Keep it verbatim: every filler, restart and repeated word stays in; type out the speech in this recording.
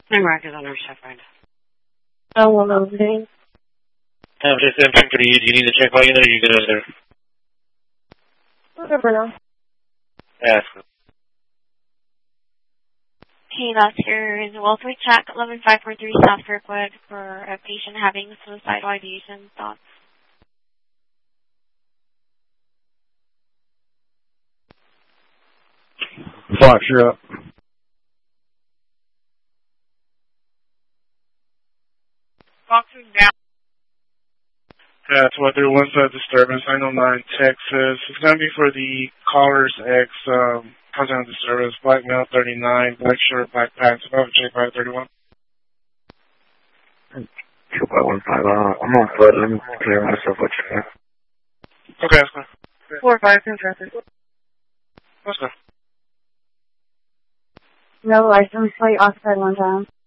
Iraq is under check right now. Oh, well, okay. Um, just M ten for you. Do you need to check volume or are you good over there? Whatever now. Ask. Okay, last here is welfare check eleven five four three staff report for a patient having suicidal ideation thoughts. Fox, you're up. Fox is down. That's what there was a disturbance. nine oh nine Texas. It's going to be for the caller's ex, um, causing a disturbance. Black male, thirty-nine, black shirt, black pants, about J five thirty-one. two five one five, uh, I'm on foot. Let me clear myself what you got. Okay, that's good. Four five in traffic. That's good. No license plate, occupied one time.